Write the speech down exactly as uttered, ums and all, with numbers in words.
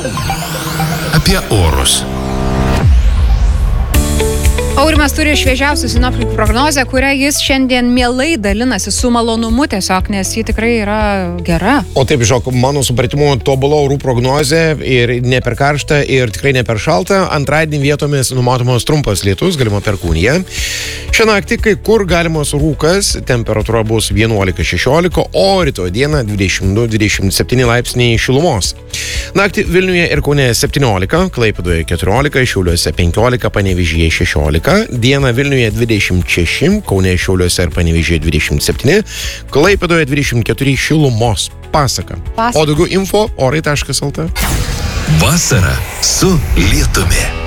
Apie orus. Aurimas turi šviežiausių sinoptikų prognozę, kurią jis šiandien mielai dalinasi su malonumu tiesiog, nes ji tikrai yra gera. O taip, žinok, mano supratimu, tobula orų prognozė ir ne per karšta, ir tikrai ne per šalta. Antradienį vietomis numatomos trumpas lietus, galima perkūnija. Šią naktį kai kur galimas rūkas, temperatūra bus vienuolika šešiolika, o rytoj dieną dvidešimt du dvidešimt septyni laipsniai šilumos. Naktį Vilniuje ir Kaune septyniolika, Klaipėdoje keturiolika, Šiauliuose penkiolika, Panevėžyje šešiolika, dieną Vilniuje dvidešimt šeši, Kaune, Šiauliuose ir Panevėžyje dvidešimt septyni, Klaipėdoje dvidešimt keturi šilumos. Pasaka. Pasaka. O daugiau info orai taškas lt. Vasara su lietumi.